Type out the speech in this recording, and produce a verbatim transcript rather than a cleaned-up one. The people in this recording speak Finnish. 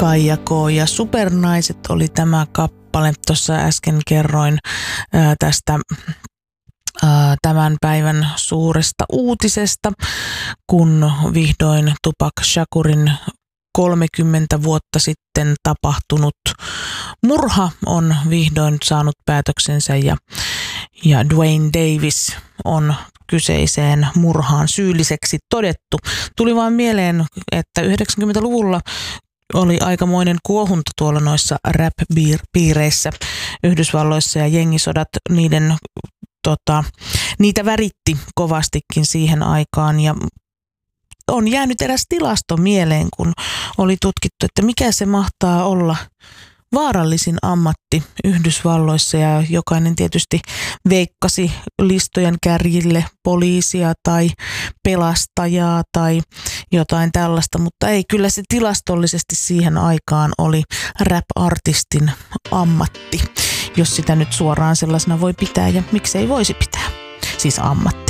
Kaija K. ja Supernaiset oli tämä kappale. Tuossa äsken kerroin ää, tästä ää, tämän päivän suuresta uutisesta, kun vihdoin Tupac Shakurin kolmekymmentä vuotta sitten tapahtunut murha on vihdoin saanut päätöksensä ja, ja Duane Davis on kyseiseen murhaan syylliseksi todettu. Tuli vaan mieleen, että yhdeksänkymmentäluvulla oli aikamoinen kuohunta tuolla noissa rap-piireissä Yhdysvalloissa ja jengisodat niiden, tota, niitä väritti kovastikin siihen aikaan ja on jäänyt eräs tilasto mieleen, kun oli tutkittu, että mikä se mahtaa olla vaarallisin ammatti Yhdysvalloissa ja jokainen tietysti veikkasi listojen kärjille poliisia tai pelastajaa tai jotain tällaista, mutta ei, kyllä se tilastollisesti siihen aikaan oli rap-artistin ammatti, jos sitä nyt suoraan sellaisena voi pitää ja miksei voisi pitää, siis ammatti.